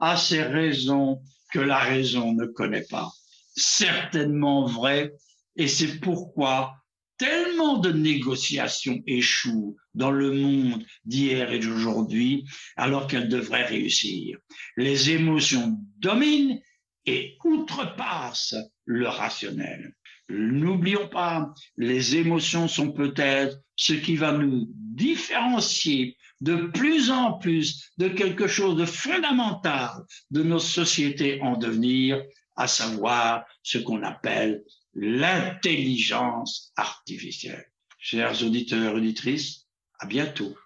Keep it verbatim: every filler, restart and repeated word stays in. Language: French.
a ces raisons que la raison ne connaît pas. Certainement vrai, et c'est pourquoi tellement de négociations échouent dans le monde d'hier et d'aujourd'hui, alors qu'elles devraient réussir. Les émotions dominent et outrepassent le rationnel. N'oublions pas, les émotions sont peut-être ce qui va nous différencier de plus en plus de quelque chose de fondamental de nos sociétés en devenir, à savoir ce qu'on appelle l'intelligence artificielle. Chers auditeurs et auditrices, à bientôt.